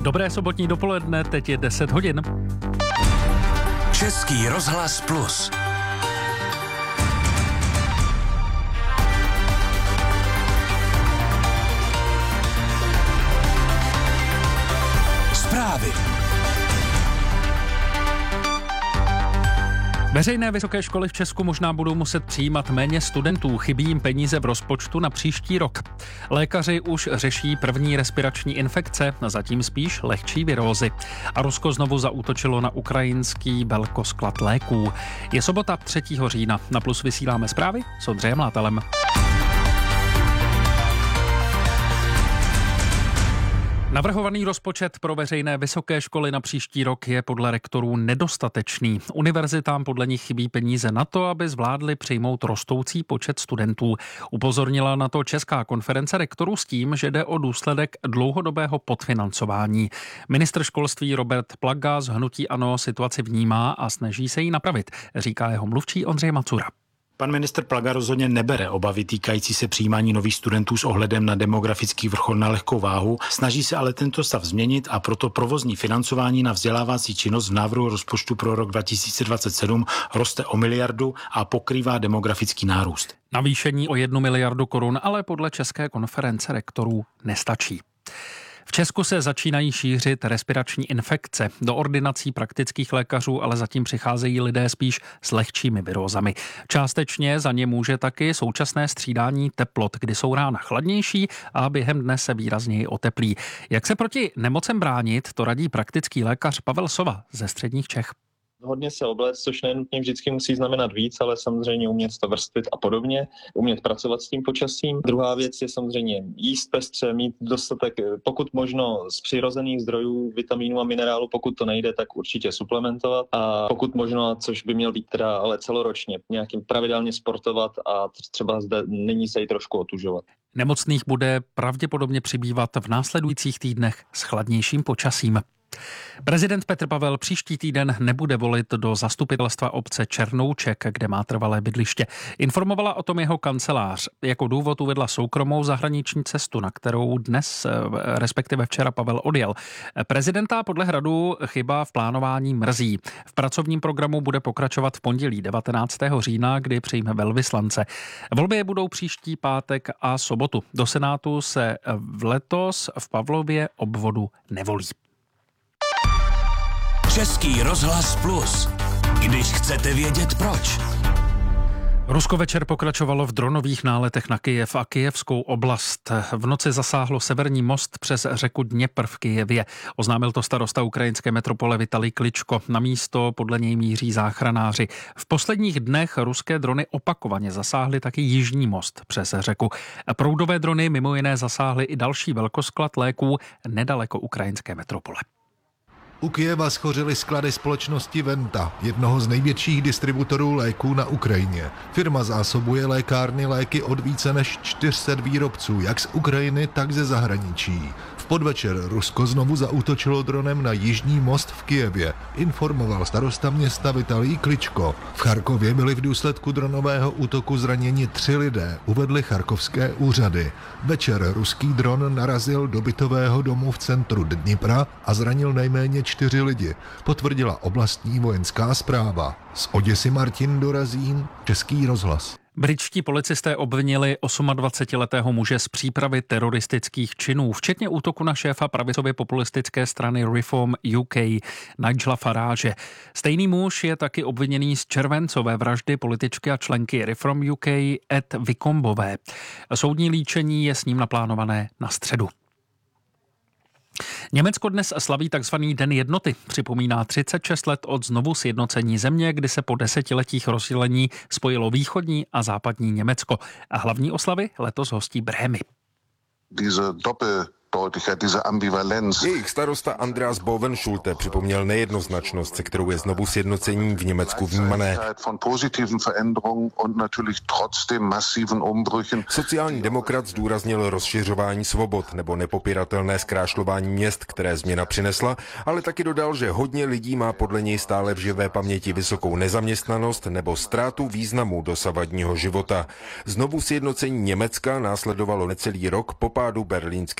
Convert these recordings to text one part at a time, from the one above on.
Dobré sobotní dopoledne, teď je 10 hodin. Český rozhlas Plus. Zprávy. Veřejné vysoké školy v Česku možná budou muset přijímat méně studentů, chybí jim peníze v rozpočtu na příští rok. Lékaři už řeší první respirační infekce, zatím spíš lehčí virózy. A Rusko znovu zaútočilo na ukrajinský velkosklad léků. Je sobota 3. října. Na Plus vysíláme zprávy s Ondřejem Látelem. Navrhovaný rozpočet pro veřejné vysoké školy na příští rok je podle rektorů nedostatečný. Univerzitám podle nich chybí peníze na to, aby zvládli přijmout rostoucí počet studentů. Upozornila na to Česká konference rektorů s tím, že jde o důsledek dlouhodobého podfinancování. Ministr školství Robert Plaga z hnutí ANO situaci vnímá a snaží se jí napravit, říká jeho mluvčí Ondřej Macura. Pan ministr Plaga rozhodně nebere obavy týkající se přijímání nových studentů s ohledem na demografický vrchol na lehkou váhu, snaží se ale tento stav změnit a proto provozní financování na vzdělávací činnost v návrhu rozpočtu pro rok 2027 roste o 1 miliardu a pokrývá demografický nárůst. Navýšení o 1 miliardu korun ale podle České konference rektorů nestačí. V Česku se začínají šířit respirační infekce. Do ordinací praktických lékařů ale zatím přicházejí lidé spíš s lehčími virózami. Částečně za ně může taky současné střídání teplot, kdy jsou rána chladnější a během dne se výrazněji oteplí. Jak se proti nemocem bránit, to radí praktický lékař Pavel Sova ze středních Čech. Hodně se obléct, což nenutně vždycky musí znamenat víc, ale samozřejmě umět to vrstvit a podobně, umět pracovat s tím počasím. Druhá věc je samozřejmě jíst pestře, mít dostatek, pokud možno z přirozených zdrojů vitamínů a minerálů, pokud to nejde, tak určitě suplementovat a pokud možno, což by měl být teda ale celoročně, nějakým pravidelně sportovat a třeba zde nyní se jí trošku otužovat. Nemocných bude pravděpodobně přibývat v následujících týdnech s chladnějším počasím. Prezident Petr Pavel příští týden nebude volit do zastupitelstva obce Černouček, kde má trvalé bydliště. Informovala o tom jeho kancelář. Jako důvod uvedla soukromou zahraniční cestu, na kterou dnes, respektive včera, Pavel odjel. Prezidenta podle Hradu chyba v plánování mrzí. V pracovním programu bude pokračovat v pondělí 19. října, kdy přijme velvyslance. Volby budou příští pátek a sobotu. Do Senátu se letos v Pavlově obvodu nevolí. Český rozhlas Plus. Když chcete vědět proč. Rusko večer pokračovalo v dronových náletech na Kyjev a kyjevskou oblast. V noci zasáhlo severní most přes řeku Dněpr v Kyjevě. Oznámil to starosta ukrajinské metropole Vitalij Kličko. Na místo podle něj míří záchranáři. V posledních dnech ruské drony opakovaně zasáhly taky jižní most přes řeku. Proudové drony mimo jiné zasáhly i další velkosklad léků nedaleko ukrajinské metropole. U Kyjeva schořily sklady společnosti Venta, jednoho z největších distributorů léků na Ukrajině. Firma zásobuje lékárny léky od více než 400 výrobců, jak z Ukrajiny, tak ze zahraničí. V podvečer Rusko znovu zaútočilo dronem na jižní most v Kyjevě, informoval starosta města Vitalij Kličko. V Charkově byli v důsledku dronového útoku zraněni 3 lidé, uvedly charkovské úřady. Večer ruský dron narazil do bytového domu v centru Dnipra a zranil nejméně 4 lidi, potvrdila oblastní vojenská správa. Z Oděsy Martin Dorazín, Český rozhlas. Britští policisté obvinili 28letého muže z přípravy teroristických činů, včetně útoku na šéfa pravicově populistické strany Reform UK Nigela Farage. Stejný muž je taky obviněný z červencové vraždy političky a členky Reform UK Ed Wycombové. Soudní líčení je s ním naplánované na středu. Německo dnes slaví takzvaný Den jednoty. Připomíná 36 let od znovu sjednocení země, kdy se po desetiletích rozdělení spojilo východní a západní Německo. A hlavní oslavy letos hostí Brémy. Jejich starosta Andreas Bovenschulte připomněl nejednoznačnost, se kterou je znovu sjednocení v Německu vnímané. Sociální demokrat zdůraznil rozšiřování svobod nebo nepopiratelné zkrášlování měst, které změna přinesla, ale taky dodal, že hodně lidí má podle něj stále v živé paměti vysokou nezaměstnanost nebo ztrátu významu dosavadního života. Znovu sjednocení Německa následovalo necelý rok po pádu berlínské zdi.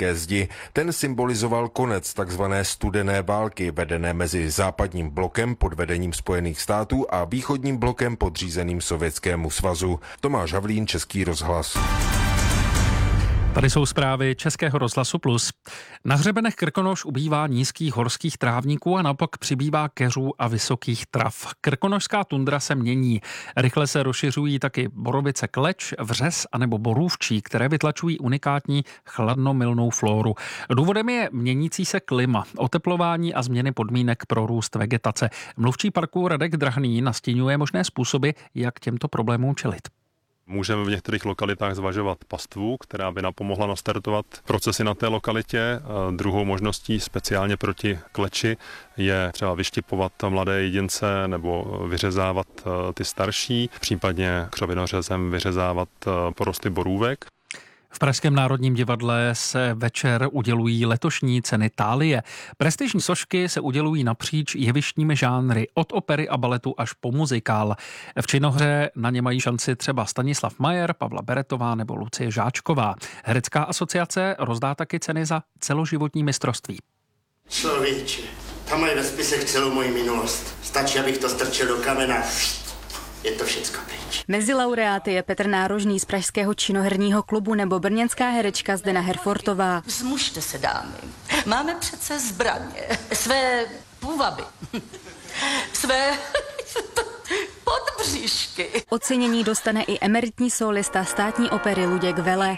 války. Ten symbolizoval konec takzvané studené války, vedené mezi západním blokem pod vedením Spojených států a východním blokem podřízeným Sovětskému svazu. Tomáš Havlín, Český rozhlas. Tady jsou zprávy Českého rozhlasu Plus. Na hřebenech Krkonoš ubývá nízkých horských trávníků a naopak přibývá keřů a vysokých trav. Krkonošská tundra se mění. Rychle se rozšiřují taky borovice kleč, vřes anebo borůvčí, které vytlačují unikátní chladnomilnou flóru. Důvodem je měnící se klima, oteplování a změny podmínek pro růst vegetace. Mluvčí parku Radek Drahný nastěňuje možné způsoby, jak těmto problémům čelit. Můžeme v některých lokalitách zvažovat pastvu, která by napomohla nastartovat procesy na té lokalitě. Druhou možností speciálně proti kleči je třeba vyštěpovat mladé jedince nebo vyřezávat ty starší, případně křovinořezem vyřezávat porosty borůvek. V Pražském národním divadle se večer udělují letošní ceny Thálie. Prestižní sošky se udělují napříč jevištními žánry, od opery a baletu až po muzikál. V činohře na ně mají šanci třeba Stanislav Majer, Pavla Beretová nebo Lucie Žáčková. Herecká asociace rozdá taky ceny za celoživotní mistrovství. Člověče, tam mají ve spisech celou moji minulost. Stačí, abych to strčil do kamena. Je to všecko pryč. Mezi laureáty je Petr Nárožný z Pražského činoherního klubu nebo brněnská herečka Zdena Herfortová. Vzmužte se, dámy. Máme přece zbraně. Své půvaby. Své podbříšky. Ocenění dostane i emeritní solista státní opery Luděk Vele.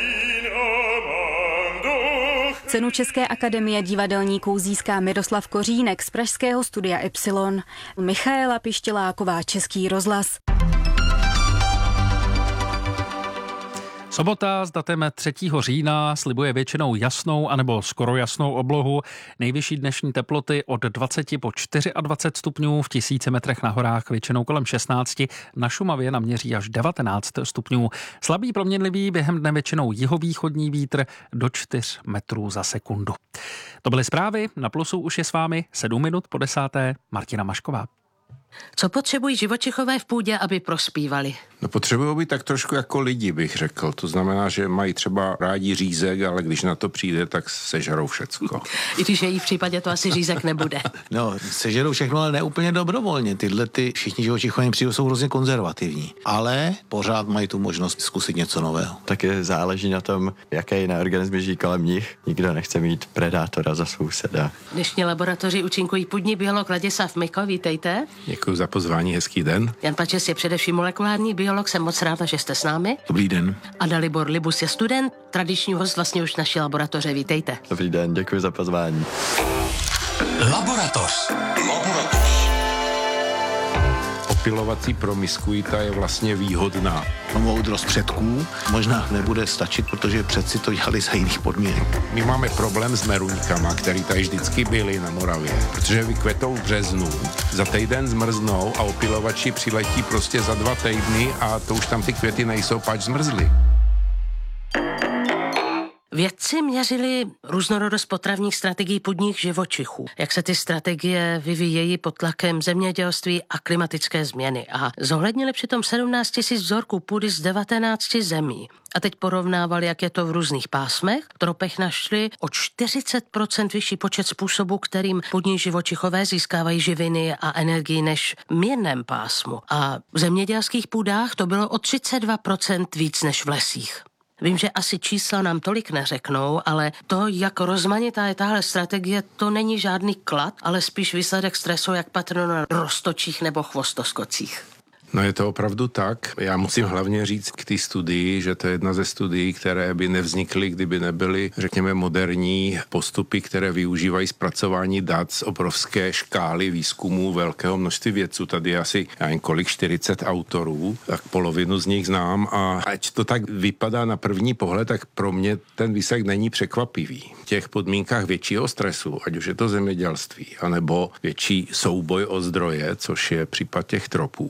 Cenu České akademie divadelníků získá Miroslav Kořínek z pražského studia Y. Michaela Pištěláková, Český rozhlas. Sobota s datem 3. října slibuje většinou jasnou anebo skoro jasnou oblohu. Nejvyšší dnešní teploty od 20 po 24 stupňů, v 1000 metrech na horách většinou kolem 16, na Šumavě naměří až 19 stupňů. Slabý proměnlivý, během dne většinou jihovýchodní vítr do 4 metrů za sekundu. To byly zprávy, na Plusu už je s vámi 7 minut po 10. Martina Mašková. Co potřebují živočichové v půdě, aby prospívali? No potřebují být tak trošku jako lidi, bych řekl. To znamená, že mají třeba rádi řízek, ale když na to přijde, tak sežerou všecko. I když její v případě to asi řízek nebude. No, sežerou všechno, ale ne úplně dobrovolně. Tyhle všichni živočichové přijde jsou hrozně konzervativní. Ale pořád mají tu možnost zkusit něco nového. Taky záleží na tom, jaké jiné organismy žijí kolem nich. Nikdo nechce mít predátora za souseda. Dnešní laboratoři účinkují půdní biolog Ladislav Miko, vítejte. Děkuji za pozvání, hezký den. Jan Pačes je především molekulární biolog, jsem moc ráda, že jste s námi. Dobrý den. A Dalibor Libus je student, tradiční host vlastně už naší laboratoře, vítejte. Dobrý den, děkuji za pozvání. Laboratoř. Opilovací promiskuita je vlastně výhodná. Moudrost předků možná nebude stačit, protože předci to dělali za jiných podmínek. My máme problém s meruňkama, který tady vždycky byly na Moravě, protože vykvetou v březnu, za týden zmrznou a opilovači přiletí prostě za 2 týdny a to už tam ty květy nejsou, pač zmrzly. Vědci měřili různorodost potravních strategií půdních živočichů. Jak se ty strategie vyvíjejí pod tlakem zemědělství a klimatické změny. A zohlednili přitom 17 000 vzorků půdy z 19 zemí. A teď porovnávali, jak je to v různých pásmech. V tropech našli o 40% vyšší počet způsobů, kterým půdní živočichové získávají živiny a energii než v mírném pásmu. A v zemědělských půdách to bylo o 32% víc než v lesích. Vím, že asi čísla nám tolik neřeknou, ale to, jak rozmanitá je tahle strategie, to není žádný klad, ale spíš výsledek stresu, jak patrno na roztočích nebo chvostoskocích. No je to opravdu tak. Já musím hlavně říct k té studii, že to je jedna ze studií, které by nevznikly, kdyby nebyly, řekněme, moderní postupy, které využívají zpracování dat z obrovské škály výzkumů velkého množství vědců. Tady je asi 40 autorů, tak polovinu z nich znám a ať to tak vypadá na první pohled, tak pro mě ten výsledek není překvapivý. V těch podmínkách většího stresu, ať už je to zemědělství, anebo větší souboj o zdroje, což je případ těch tropů, tak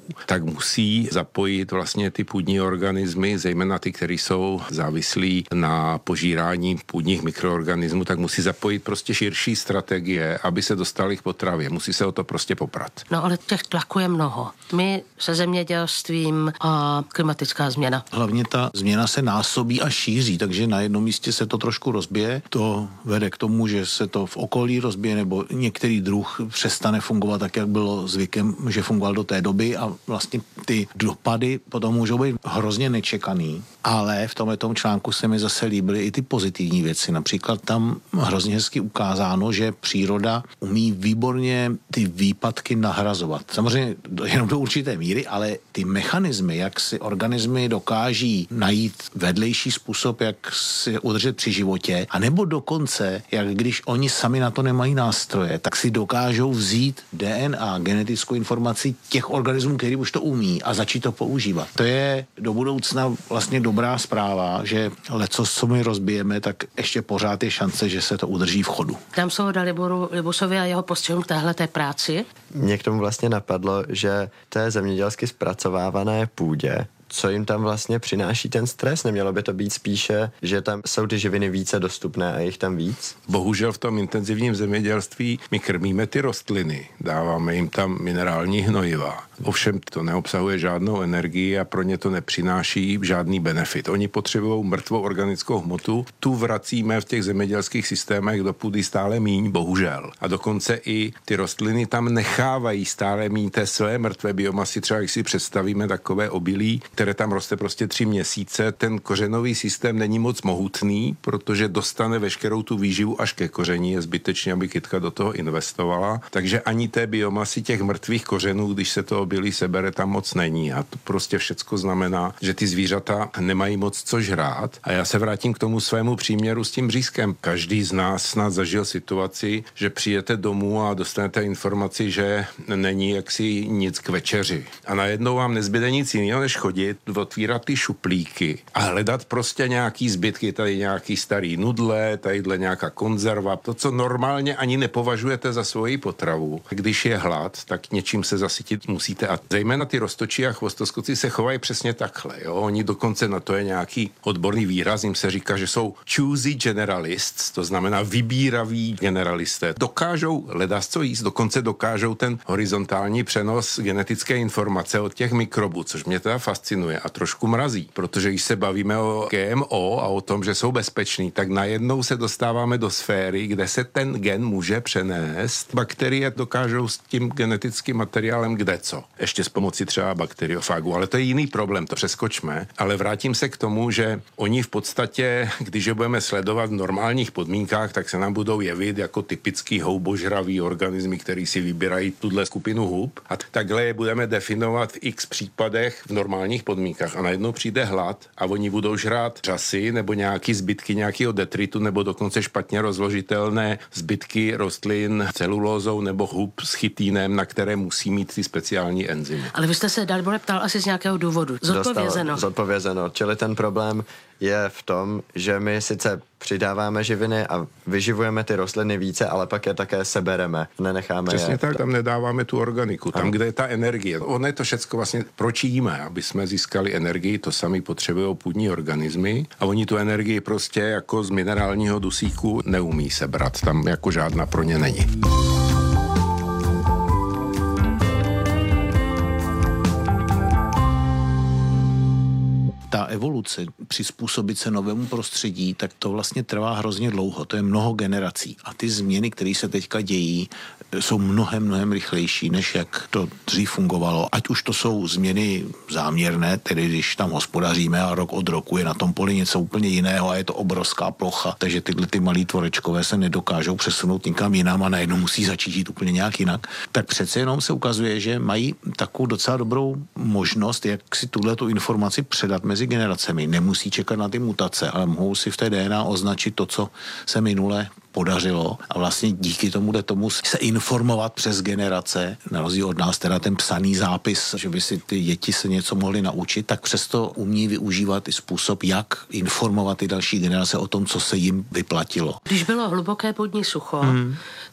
musí zapojit vlastně ty půdní organismy, zejména ty, které jsou závislí na požírání půdních mikroorganismů, tak musí zapojit prostě širší strategie, aby se dostali k potravě. Musí se o to prostě poprat. No ale těch tlaků je mnoho. My se zemědělstvím a klimatická změna. Hlavně ta změna se násobí a šíří, takže na jednom místě se to trošku rozbije. To vede k tomu, že se to v okolí rozbije, nebo některý druh přestane fungovat tak, jak bylo zvykem, že fungoval do té doby a vlastně ty dopady potom můžou být hrozně nečekaný. Ale v tomhletom článku se mi zase líbily i ty pozitivní věci. Například tam hrozně hezky ukázáno, že příroda umí výborně ty výpadky nahrazovat. Samozřejmě jenom do určité míry, ale ty mechanismy, jak si organismy dokáží najít vedlejší způsob, jak si udržet při životě, anebo dokonce, jak když oni sami na to nemají nástroje, tak si dokážou vzít DNA, genetickou informaci těch organismů, který už to umí a začít to používat. To je do budoucna vlastně dobrá zpráva, že lecos, co my rozbijeme, tak ještě pořád je šance, že se to udrží v chodu. Dám slovo Daliboru Libusovi a jeho postřehům k téhleté práci. Mě k tomu vlastně napadlo, že té zemědělsky zpracovávané půdě, co jim tam vlastně přináší ten stres? Nemělo by to být spíše, že tam jsou ty živiny více dostupné a jich tam víc? Bohužel v tom intenzivním zemědělství my krmíme ty rostliny, dáváme jim tam minerální hnojiva. Ovšem to neobsahuje žádnou energii a pro ně to nepřináší žádný benefit. Oni potřebují mrtvou organickou hmotu, tu vracíme v těch zemědělských systémech do půdy stále míň, bohužel. A dokonce i ty rostliny tam nechávají stále míň té své mrtvé biomasy. Třeba když si představíme takové obilí, které tam roste prostě 3 měsíce, ten kořenový systém není moc mohutný, protože dostane veškerou tu výživu až ke koření, je zbytečně, aby kytka do toho investovala. Takže ani té biomasy těch mrtvých kořenů, když se to obilí sebere, tam moc není. A to prostě všecko znamená, že ty zvířata nemají moc co žrát. A já se vrátím k tomu svému příměru s tím břízkem. Každý z nás snad zažil situaci, že přijete domů a dostanete informaci, že není jaksi nic k večeři. A najednou vám nezbyde nic jiného, než chodit, otvírat ty šuplíky a hledat prostě nějaký zbytky, tady nějaký starý nudle, tadyhle nějaká konzerva, to, co normálně ani nepovažujete za svoji potravu. Když je hlad, tak něčím se zasytit musíte. A zejména ty roztočí a chvostoskoci se chovají přesně takhle. Jo? Oni dokonce, na to je nějaký odborný výraz, jim se říká, že jsou choosy generalists, to znamená vybíraví generalisté. Dokážou ledasco jíst, dokonce dokážou ten horizontální přenos genetické informace od těch mikrobů, což mě teda fascinuje a trošku mrazí, protože když se bavíme o GMO a o tom, že jsou bezpeční, tak najednou se dostáváme do sféry, kde se ten gen může přenést. Bakterie dokážou s tím genetickým materiálem kdeco. Ještě s pomocí třeba bakteriofágu, ale to je jiný problém, to přeskočme. Ale vrátím se k tomu, že oni v podstatě, když je budeme sledovat v normálních podmínkách, tak se nám budou jevit jako typický houbožravý organismy, který si vybírají tuhle skupinu hub. A takhle je budeme definovat v x případech v normálních podmínkách. A najednou přijde hlad a oni budou žrát řasy nebo nějaký zbytky nějakého detritu nebo dokonce špatně rozložitelné zbytky rostlin celulózou nebo hub s chitínem, na které musí mít ty speciální enzymy. Ale vy jste se, Dalibore, ptal asi z nějakého důvodu. Zodpovězeno. Čili ten problém je v tom, že my sice přidáváme živiny a vyživujeme ty rostliny více, ale pak je také sebereme. Nenecháme Přesně je. tak, tam nedáváme tu organiku. Tam, kde je ta energie. Ono je to všecko vlastně, proč jíme, aby jsme získali energii, to sami potřebují půdní organismy a oni tu energii prostě jako z minerálního dusíku neumí sebrat. Tam jako žádná pro ně není. Ta evoluce, přizpůsobit se novému prostředí, tak to vlastně trvá hrozně dlouho. To je mnoho generací. A ty změny, které se teďka dějí, jsou mnohem rychlejší, než jak to dřív fungovalo. Ať už to jsou změny záměrné, tedy když tam hospodaříme a rok od roku je na tom poli něco úplně jiného a je to obrovská plocha, takže tyhle ty malý tvorečkové se nedokážou přesunout nikam jinam a najednou musí začít žít úplně nějak jinak. Tak přece jenom se ukazuje, že mají takovou docela dobrou možnost, jak si tuhletu informaci předat mezi generacemi. Nemusí čekat na ty mutace, ale mohou si v té DNA označit to, co se minule podařilo a vlastně díky tomu se informovat přes generace, na rozdíl od nás teda ten psaný zápis, že by si ty děti se něco mohly naučit, tak přesto umí využívat i způsob, jak informovat ty další generace o tom, co se jim vyplatilo. Když bylo hluboké půdní sucho,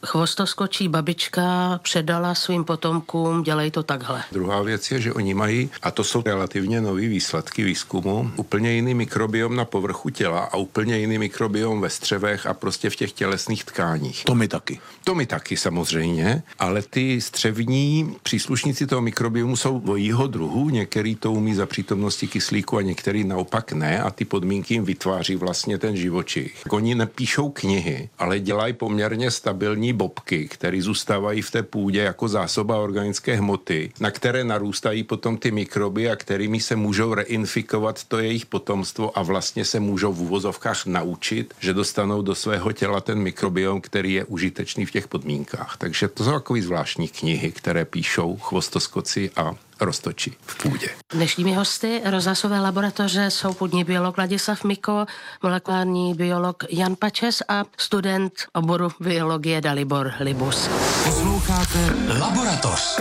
chvostoskočí babička předala svým potomkům, dělej to takhle. Druhá věc je, že oni mají, a to jsou relativně nový výsledky výzkumu, úplně jiný mikrobiom na povrchu těla a úplně jiný mikrobiom ve střevech a prostě v těch tělesných tkáních. To my taky samozřejmě, ale ty střevní příslušníci toho mikrobiomu jsou dvojího druhu, některý to umí za přítomnosti kyslíku a některý naopak ne a ty podmínky jim vytváří vlastně ten živočich. Oni nepíšou knihy, ale dělají poměrně stabilní bobky, které zůstávají v té půdě jako zásoba organické hmoty, na které narůstají potom ty mikroby a kterými se můžou reinfikovat to jejich potomstvo a vlastně se můžou v uvozovkách naučit, že dostanou do svého těla ten mikrobiom, který je užitečný v těch podmínkách. Takže to jsou takový zvláštní knihy, které píšou chvostoskoci a roztoči v půdě. Dnešními hosty rozhlasové laboratoře jsou půdní biolog Ladislav Miko, molekulární biolog Jan Pačes a student oboru biologie Dalibor Libus. Posloucháte Laboratoř.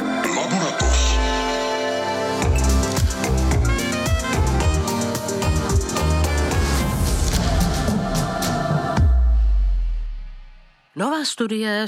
Nová studie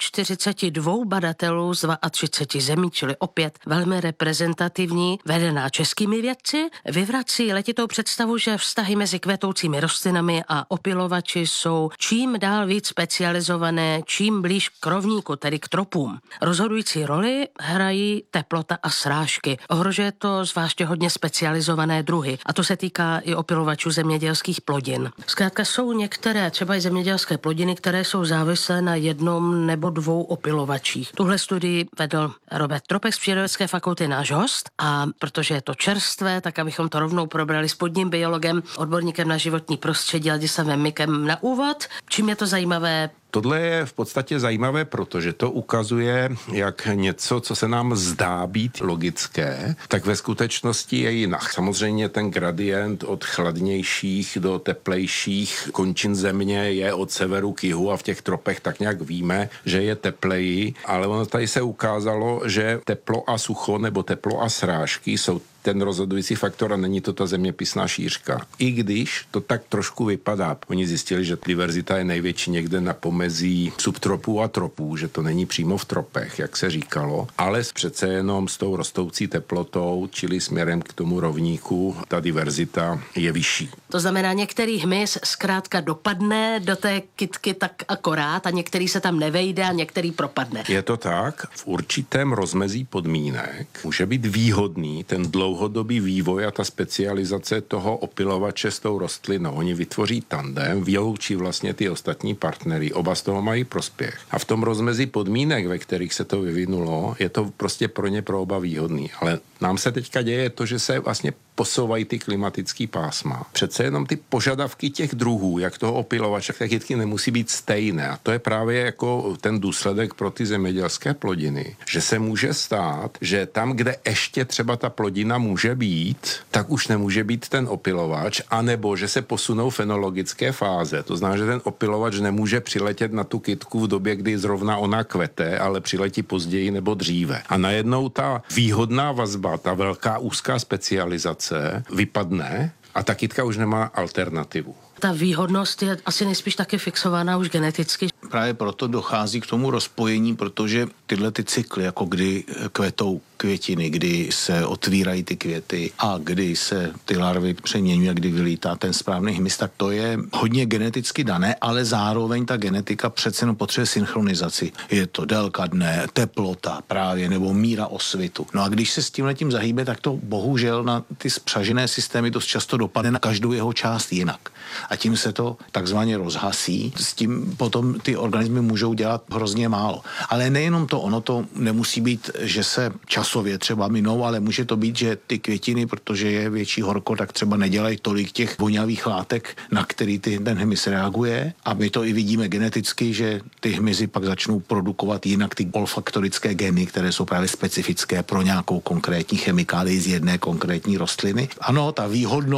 142 badatelů z 32 zemí, čili opět velmi reprezentativní, vedená českými vědci, vyvrací letitou představu, že vztahy mezi kvetoucími rostlinami a opylovači jsou čím dál víc specializované, čím blíž k rovníku, tedy k tropům. Rozhodující roli hrají teplota a srážky. Ohrožuje to zvláště hodně specializované druhy, a to se týká i opylovačů zemědělských plodin. Zkrátka jsou některé, třeba i zemědělské plodiny, které jsou závislé na jednom nebo dvou opylovačích. Tuhle studii vedl Robert Tropek z Přírodovědecké fakulty, náš host, a protože je to čerstvé, tak abychom to rovnou probrali s půdním biologem, odborníkem na životní prostředí Ladislavem Mikem na úvod. Čím je to zajímavé? Tohle je v podstatě zajímavé, protože to ukazuje, jak něco, co se nám zdá být logické, tak ve skutečnosti je jinak. Samozřejmě ten gradient od chladnějších do teplejších končin země je od severu k jihu a v těch tropech tak nějak víme, že je tepleji, ale ono tady se ukázalo, že teplo a sucho nebo teplo a srážky jsou ten rozhodující faktor a není to ta zeměpisná šířka. I když to tak trošku vypadá. Oni zjistili, že diverzita je největší někde na pomezí subtropů a tropů, že to není přímo v tropech, jak se říkalo, ale přece jenom s tou rostoucí teplotou, čili směrem k tomu rovníku, ta diverzita je vyšší. To znamená, některý hmyz zkrátka dopadne do té kytky tak akorát a některý se tam nevejde a některý propadne. Je to tak. V určitém rozmezí podmínek může být výhodný ten dlouhodobý vývoj a ta specializace toho opylovače s tou rostlinou. Oni vytvoří tandem, vyloučí vlastně ty ostatní partnery, oba z toho mají prospěch. A v tom rozmezí podmínek, ve kterých se to vyvinulo, je to prostě pro ně pro oba výhodný. Ale nám se teďka děje to, že se vlastně posouvají ty klimatický pásma. Přece jenom ty požadavky těch druhů, jak toho opylovače, tak kytky nemusí být stejné. A to je právě jako ten důsledek pro ty zemědělské plodiny, že se může stát, že tam, kde ještě třeba ta plodina může být, tak už nemůže být ten opylovač, anebo že se posunou fenologické fáze. To znamená, že ten opylovač nemůže přiletět na tu kytku v době, kdy zrovna ona kvete, ale přiletí později nebo dříve. A najednou ta výhodná vazba, ta velká úzká specializace vypadne a ta kytka už nemá alternativu. Ta výhodnost je asi nejspíš taky fixovaná už geneticky. Právě proto dochází k tomu rozpojení, protože tyhle ty cykly, jako kdy kvetou květiny, kdy se otvírají ty květy a kdy se ty larvy přeměňují a kdy vylítá ten správný hmyz, tak to je hodně geneticky dané, ale zároveň ta genetika přece jenom potřebuje synchronizaci. Je to délka dne, teplota právě nebo míra osvitu. No a když se s tímhletím zahýbe, tak to bohužel na ty spřažené systémy dost často dopadne na každou jeho část jinak. A tím se to takzvaně rozhasí. S tím potom ty organismy můžou dělat hrozně málo. Ale nejenom to, ono to nemusí být, že se časově třeba minou, ale může to být, že ty květiny, protože je větší horko, tak třeba nedělají tolik těch voňavých látek, na který ten hmyz reaguje. A my to i vidíme geneticky, že ty hmyzy pak začnou produkovat jinak ty olfaktorické geny, které jsou právě specifické pro nějakou konkrétní chemikálii z jedné konkrétní rostliny. Ano, ta výhodnost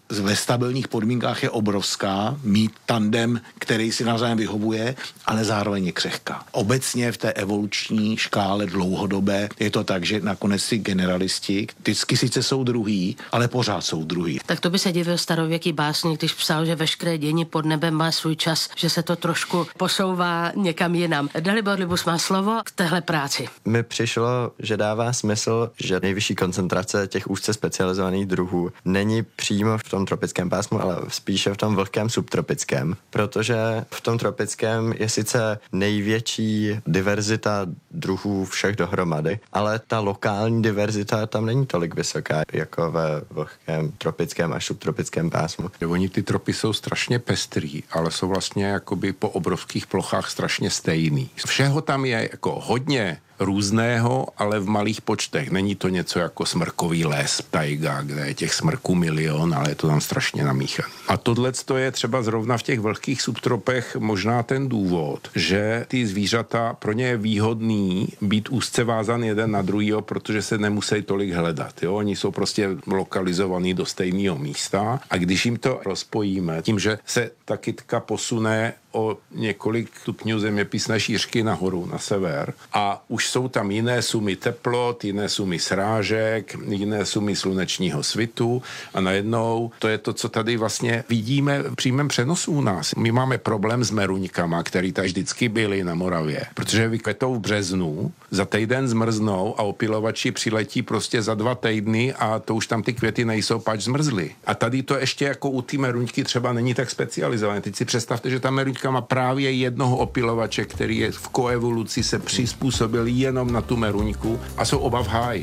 ve stabilních podmínkách je obrovská, mít tandem, který si navzájem vyhovuje, ale zároveň je křehká. Obecně v té evoluční škále dlouhodobé je to tak, že nakonec ty generalisti vždycky sice jsou druhý, ale pořád jsou druhý. Tak to by se divil starověký básník, když psal, že veškeré dění pod nebem má svůj čas, že se to trošku posouvá někam jinam. Dalibor Libus má slovo k téhle práci. Mi přišlo, že dává smysl, že nejvyšší koncentrace těch úzce specializovaných druhů není přímo v tom tropickém pásmu, ale spíše v tom vlhkém subtropickém, protože v tom tropickém je sice největší diverzita druhů všech dohromady, ale ta lokální diverzita tam není tolik vysoká, jako ve vlhkém tropickém až subtropickém pásmu. Oni ty tropy jsou strašně pestrý, ale jsou vlastně jakoby po obrovských plochách strašně stejný. Všeho tam je jako hodně různého, ale v malých počtech. Není to něco jako smrkový les, tajga, kde je těch smrků milion, ale je to tam strašně namíchané. A tohleto je třeba zrovna v těch vlhkých subtropech možná ten důvod, že ty zvířata, pro ně je výhodný být úzce vázan jeden na druhýho, protože se nemusí tolik hledat. Jo? Oni jsou prostě lokalizovaní do stejného místa a když jim to rozpojíme, tím, že se ta kytka posune o několik stupňů zeměpisné šířky nahoru, na sever a už jsou tam jiné sumy teplot, jiné sumy srážek, jiné sumy slunečního svitu a najednou to je to, co tady vlastně vidíme v přímém přenosu u nás. My máme problém s meruňkama, který tady vždycky byly na Moravě, protože vykvetou v březnu, za týden zmrznou a opilovači přiletí prostě za 2 týdny a to už tam ty květy nejsou, pač zmrzly. A tady to ještě jako u té meruňky třeba není tak specializované. Teď si představte, že ta meruňka má právě jednoho opilovače, který je v koevoluci se přizpůsobil jenom na tu meruňku a jsou oba v háji.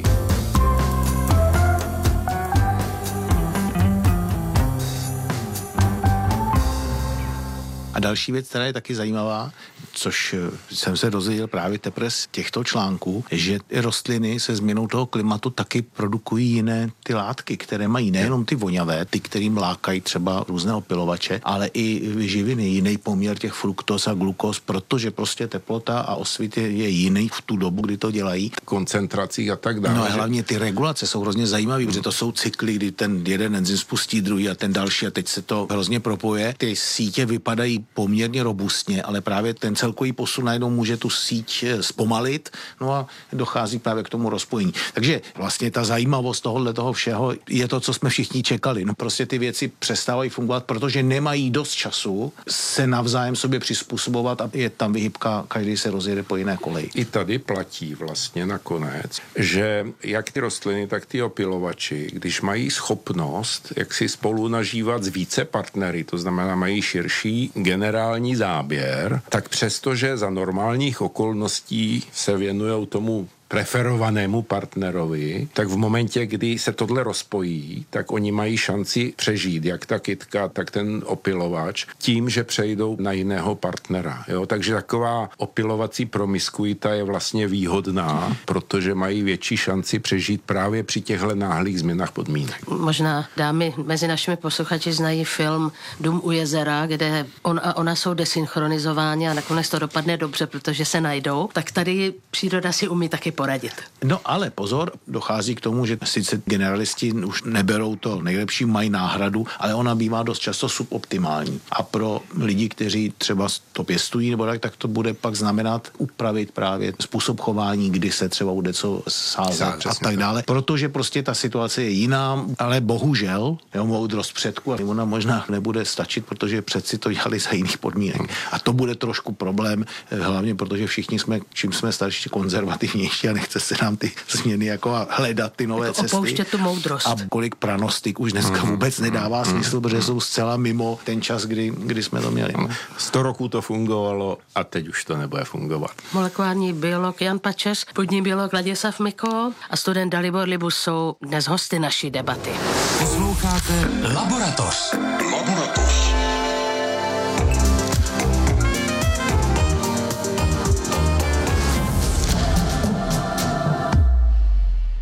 A další věc, která je taky zajímavá, což jsem se dozvěděl právě teprve z těchto článků, že rostliny se změnou toho klimatu taky produkují jiné ty látky, které mají nejenom ty voňavé, ty, kterým lákají třeba různé opilovače, ale i živiny, jiný poměr těch fruktóz a glukóz, protože prostě teplota a osvit je jiný v tu dobu, kdy to dělají. Koncentrací a tak dále. No a hlavně ty regulace jsou hrozně zajímavé, protože to jsou cykly, kdy ten jeden enzym spustí druhý a ten další a teď se to hrozně propoje. Ty sítě vypadají poměrně robustně, ale právě ten celkový posun najednou může tu síť zpomalit, no a dochází právě k tomu rozpojení. Takže vlastně ta zajímavost toho všeho je to, co jsme všichni čekali. No prostě ty věci přestávají fungovat, protože nemají dost času se navzájem sobě přizpůsobovat a je tam vyhybka, každý se rozjede po jiné koleji. I tady platí vlastně nakonec, že jak ty rostliny, tak ty opilovači, když mají schopnost, jak si spolu nažívat s více partnery, to znamená mají širší generální záběr, tak přestože za normálních okolností se věnujou tomu preferovanému partnerovi, tak v momentě, kdy se tohle rozpojí, tak oni mají šanci přežít, jak ta kytka, tak ten opilovač, tím, že přejdou na jiného partnera. Jo? Takže taková opilovací promiskuita je vlastně výhodná, protože mají větší šanci přežít právě při těchto náhlých změnách podmínek. Možná dámy mezi našimi posluchači znají film Dům u jezera, kde on a ona jsou desynchronizováni a nakonec to dopadne dobře, protože se najdou. Tak tady příroda si umí taky poradit. No ale pozor, dochází k tomu, že sice generalisti už neberou to nejlepší, mají náhradu, ale ona bývá dost často suboptimální. A pro lidi, kteří třeba to pěstují nebo tak to bude pak znamenat upravit právě způsob chování, kdy se třeba bude co sázet a tak dále. Protože prostě ta situace je jiná, ale bohužel, moudrost předků a ona možná nebude stačit, protože předci to dělali za jiných podmínek. A to bude trošku problém, hlavně protože všichni jsme, čím jsme starší, konzervativnější a nechce se nám ty změny jako hledat ty nové jako cesty. Opouštět tu moudrost. A kolik pranostik už dneska vůbec nedává smysl, protože jsou zcela mimo ten čas, kdy jsme to měli. 100 roků to fungovalo a teď už to nebude fungovat. Molekulární biolog Jan Pačes, půdní biolog Ladislav Mikl a student Dalibor Libus jsou dnes hosty naší debaty. Posloucháte Laboratoř. K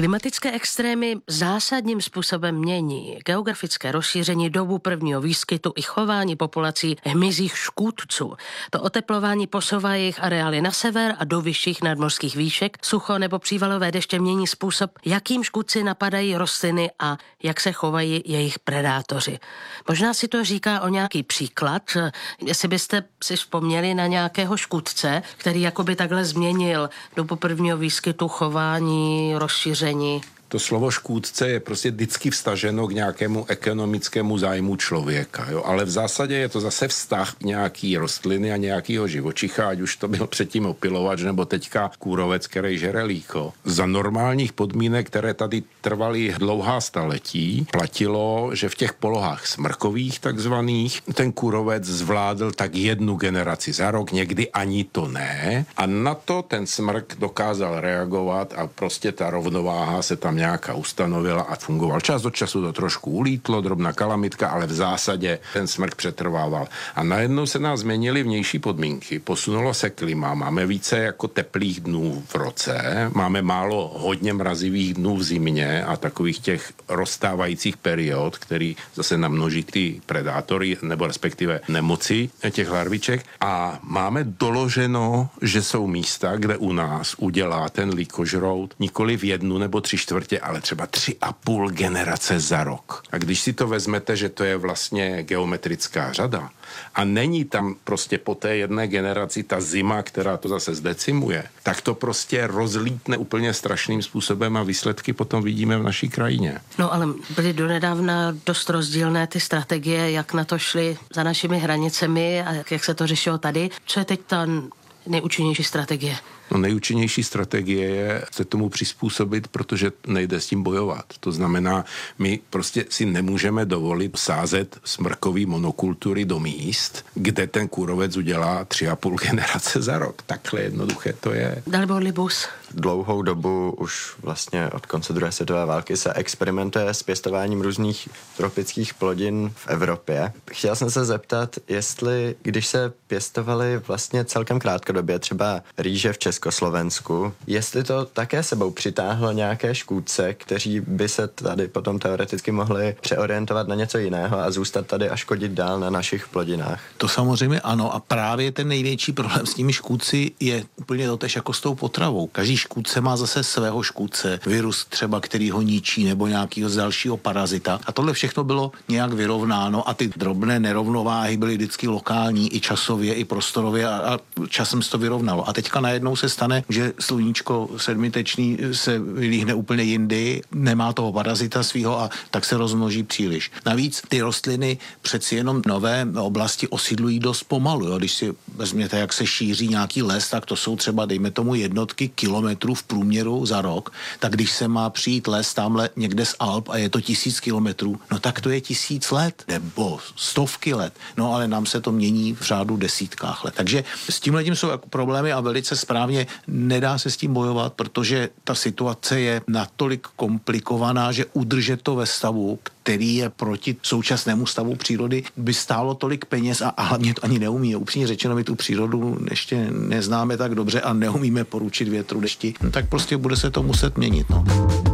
Klimatické extrémy zásadním způsobem mění geografické rozšíření, dobu prvního výskytu i chování populací hmyzích škůdců. To oteplování posouvá jejich areály na sever a do vyšších nadmořských výšek. Sucho nebo přívalové deště mění způsob, jakým škůdci napadají rostliny a jak se chovají jejich predátoři. Možná si to říká o nějaký příklad, jestli byste si vzpomněli na nějakého škůdce, který jakoby takhle změnil dobu prvního výskytu, chování, rozšíření. To slovo škůdce je prostě vždycky vstaženo k nějakému ekonomickému zájmu člověka, jo? Ale v zásadě je to zase vztah nějaký rostliny a nějakého živočicha, ať už to byl předtím opilovač nebo teďka kůrovec, který žere líko. Za normálních podmínek, které tady trvaly dlouhá staletí, platilo, že v těch polohách smrkových takzvaných ten kůrovec zvládl tak 1 generaci za rok, někdy ani to ne. A na to ten smrk dokázal reagovat a prostě ta rovnováha se tam nějaká ustanovila a fungoval. Čas od času to trošku ulítlo, drobná kalamitka, ale v zásadě ten smrk přetrvával. A najednou se nás změnily vnější podmínky, posunulo se klima, máme více jako teplých dnů v roce, máme málo hodně mrazivých dnů v zimě a takových těch rozstávajících period, který zase namnoží ty predátory nebo respektive nemoci těch larviček a máme doloženo, že jsou místa, kde u nás udělá ten líkožrout nikoli v 1 nebo 3/4, ale třeba 3,5 generace za rok. A když si to vezmete, že to je vlastně geometrická řada a není tam prostě po té 1 generaci ta zima, která to zase zdecimuje, tak to prostě rozlítne úplně strašným způsobem a výsledky potom vidíme v naší krajině. No ale byly donedávna dost rozdílné ty strategie, jak na to šli za našimi hranicemi a jak se to řešilo tady. Co je teď ta nejúčinnější strategie? No nejúčinnější strategie je se tomu přizpůsobit, protože nejde s tím bojovat. To znamená, my prostě si nemůžeme dovolit sázet smrkový monokultury do míst, kde ten kůrovec udělá 3,5 generace za rok. Takhle jednoduché to je. Dalibor Libus. Dlouhou dobu už vlastně od konce druhé světové války se experimentuje s pěstováním různých tropických plodin v Evropě. Chtěl jsem se zeptat, jestli, když se pěstovaly vlastně celkem krátkodobě třeba rýže v Československu, jestli to také sebou přitáhlo nějaké škůdce, kteří by se tady potom teoreticky mohli přeorientovat na něco jiného a zůstat tady a škodit dál na našich plodinách. To samozřejmě ano a právě ten největší problém s těmi škůdci je úplně totéž jako s tou potravou. Každý škůdce má zase svého škůdce, virus třeba, který ho ničí nebo nějakého dalšího parazita a tohle všechno bylo nějak vyrovnáno a ty drobné nerovnováhy byly vždycky lokální i časově, i prostorově a časem se to vyrovnalo. A teďka najednou se stane, že sluníčko sedmitečný se vylíhne úplně jindy, nemá toho parazita svýho a tak se rozmnoží příliš. Navíc ty rostliny přeci jenom nové oblasti osídlují dost pomalu. Jo? Když si vezměte, jak se šíří nějaký les, tak to jsou třeba, dejme tomu, jednotky kilometrů v průměru za rok. Tak když se má přijít les tamhle někde z Alp a je to 1000 kilometrů, no tak to je 1000 let nebo 100 let. No ale nám se to mění v řádu desítkách let. Takže s tímhletím jsou jako problémy a velice správně nedá se s tím bojovat, protože ta situace je natolik komplikovaná, že udržet to ve stavu, který je proti současnému stavu přírody, by stálo tolik peněz a hlavně to ani neumí. Upřímně řečeno, my tu přírodu ještě neznáme tak dobře a neumíme poručit větru, dešti, no, tak prostě bude se to muset měnit. No.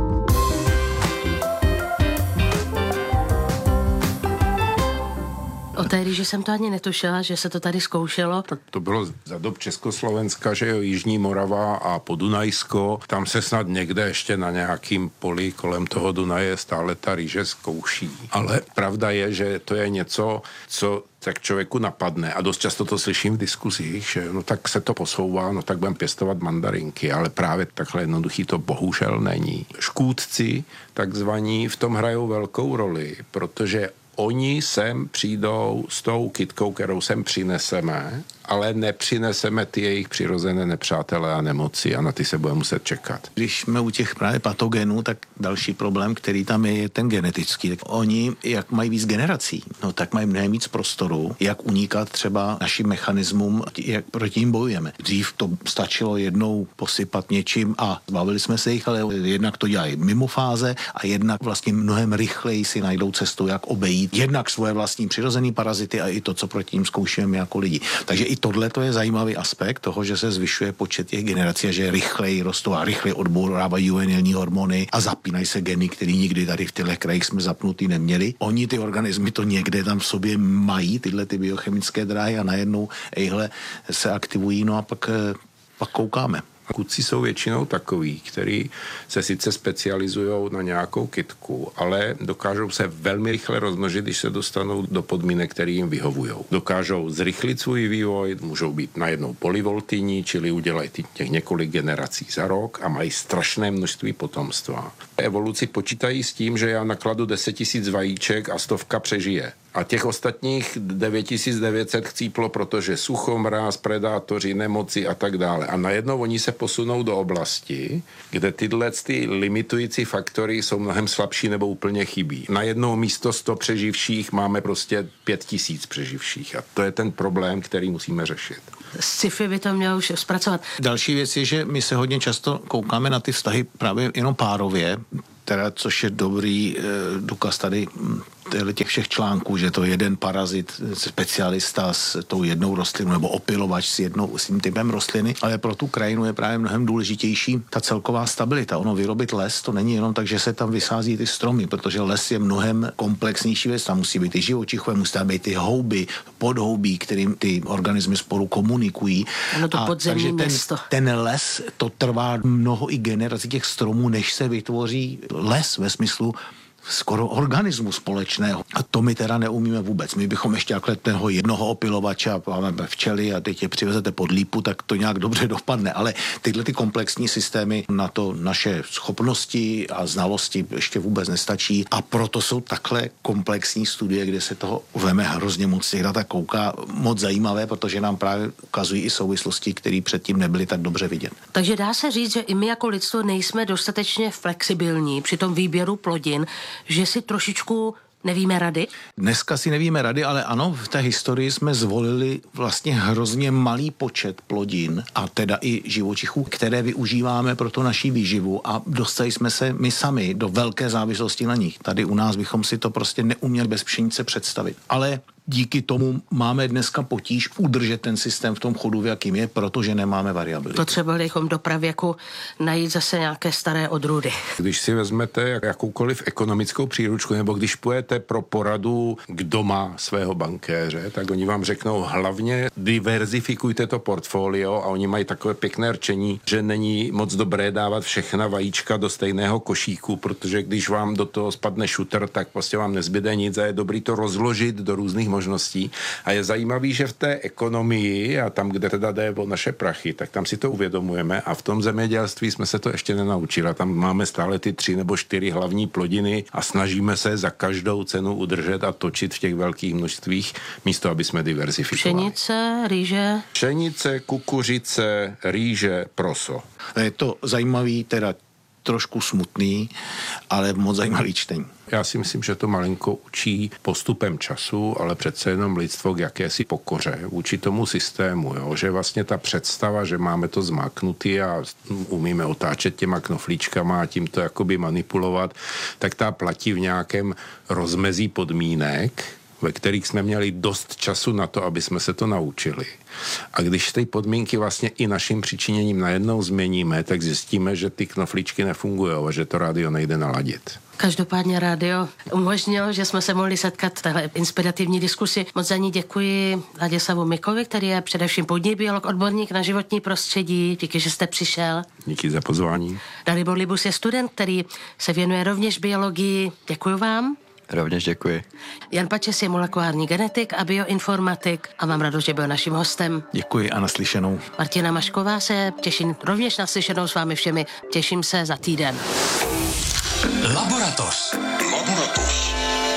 O té rýži jsem to ani netušila, že se to tady zkoušelo. Tak to bylo za dob Československa, že jo, Jižní Morava a Podunajsko. Tam se snad někde ještě na nějakým poli kolem toho Dunaje stále ta rýže zkouší. Ale pravda je, že to je něco, co tak člověku napadne a dost často to slyším v diskuzích, že no tak se to posouvá, no tak budeme pěstovat mandarinky, ale právě takhle jednoduchý to bohužel není. Škůdci takzvaní v tom hrajou velkou roli, protože oni sem přijdou s tou kytkou, kterou sem přineseme, ale nepřineseme ty jejich přirozené nepřátelé a nemoci a na ty se bude muset čekat. Když jsme u těch právě patogenů, tak další problém, který tam je ten genetický. Tak oni, jak mají víc generací, no tak mají mnohem víc prostoru, jak unikat třeba našim mechanismům, jak proti jim bojujeme. Dřív to stačilo jednou posypat něčím a zbavili jsme se jich, ale jednak to dělají mimo fáze a jednak vlastně mnohem rychleji si najdou cestu, jak obejít jednak svoje vlastní přirozený parazity a i to, co proti jim zkoušíme jako lidi. Takže i tohle to je zajímavý aspekt toho, že se zvyšuje počet těch generací a že rychleji rostou a rychleji odbourávají juvenilní hormony a zapínají se geny, které nikdy tady v těchto krajích jsme zapnutý neměli. Oni ty organismy to někde tam v sobě mají, tyhle ty biochemické dráhy a najednou se aktivují, no a pak koukáme. Kudci jsou většinou takový, který se sice specializují na nějakou kytku, ale dokážou se velmi rychle rozmnožit, když se dostanou do podmínek, které jim vyhovují. Dokážou zrychlit svůj vývoj, můžou být najednou polyvoltinní, čili udělají těch několik generací za rok a mají strašné množství potomstva. Evoluci počítají s tím, že já nakladu 10 000 vajíček a 100 přežije. A těch ostatních 9900 chcíplo, protože sucho, mráz, predátoři, nemoci a tak dále. A najednou oni se posunou do oblasti, kde tyhle limitující faktory jsou mnohem slabší nebo úplně chybí. Najednou místo 100 přeživších máme prostě 5000 přeživších. A to je ten problém, který musíme řešit. Sci-fi by to mělo už zpracovat. Další věc je, že my se hodně často koukáme na ty vztahy právě jenom párově, teda, což je dobrý důkaz tady těch všech článků, že to jeden parazit, specialista s tou jednou rostlinou nebo opilovač s tím typem rostliny, ale pro tu krajinu je právě mnohem důležitější ta celková stabilita. Ono vyrobit les, to není jenom tak, že se tam vysází ty stromy, protože les je mnohem komplexnější věc, tam musí být i živočichové, musí tam být ty houby, podhoubí, kterým ty organismy spolu komunikují. Ano, to podzemní město. Ten les, to trvá mnoho i generací těch stromů, než se vytvoří les ve smyslu skoro organismu společného. A to my teda neumíme vůbec. My bychom ještě takhle toho jednoho opilovače a máme včely a teď je přivezete pod lípu, tak to nějak dobře dopadne. Ale tyhle ty komplexní systémy na to naše schopnosti a znalosti ještě vůbec nestačí a proto jsou takhle komplexní studie, kde se toho veme hrozně moc těch data kouká, moc zajímavé, protože nám právě ukazují i souvislosti, které předtím nebyly tak dobře vidět. Takže dá se říct, že i my jako lidstvo nejsme dostatečně flexibilní při tom výběru plodin, že si trošičku nevíme rady? Dneska si nevíme rady, ale ano, v té historii jsme zvolili vlastně hrozně malý počet plodin a teda i živočichů, které využíváme pro tu naší výživu a dostali jsme se my sami do velké závislosti na nich. Tady u nás bychom si to prostě neuměli bez pšenice představit. Ale díky tomu máme dneska potíž udržet ten systém v tom chodu, v jakým je, protože nemáme variabilitu. To třeba bychom do pravěku najít zase nějaké staré odrůdy. Když si vezmete jakoukoliv ekonomickou příručku, nebo když půjdete pro poradu, kdo má svého bankéře, tak oni vám řeknou hlavně diverzifikujte to portfolio a oni mají takové pěkné rčení, že není moc dobré dávat všechna vajíčka do stejného košíku, protože když vám do toho spadne šutr, tak prostě vám nezbyde nic a je dobrý to rozložit do různých možností. A je zajímavý, že v té ekonomii a tam, kde teda jde o naše prachy, tak tam si to uvědomujeme a v tom zemědělství jsme se to ještě nenaučili. Tam máme stále ty 3 nebo 4 hlavní plodiny a snažíme se za každou cenu udržet a točit v těch velkých množstvích, místo aby jsme diverzifikovali. Pšenice, rýže? Pšenice, kukuřice, rýže, proso. Je to zajímavý, teda trošku smutný, ale moc zajímavý čtení. Já si myslím, že to malinko učí postupem času, ale přece jenom lidstvo k jakési pokoře vůči tomu systému, jo? Že vlastně ta představa, že máme to zmáknutý a umíme otáčet těma knoflíčkama a tím to jakoby manipulovat, tak ta platí v nějakém rozmezí podmínek, ve kterých jsme měli dost času na to, aby jsme se to naučili. A když ty podmínky vlastně i naším přičiněním najednou změníme, tak zjistíme, že ty knoflíčky nefungují a že to rádio nejde naladit. Každopádně rádio umožnilo, že jsme se mohli setkat v téhle inspirativní diskusi. Moc za ní děkuji Ladislavu Mikovi, který je především půdní biolog, odborník na životní prostředí. Díky, že jste přišel. Díky za pozvání. Dalibor Libus je student, který se věnuje rovněž biologii. Děkuji vám. Rovněž děkuji. Jan Pačes je molekulární genetik a bioinformatik a mám radost, že byl naším hostem. Děkuji a naslyšenou. Martina Mašková se těším rovněž naslyšenou s vámi všemi. Těším se za týden. Laboratoř.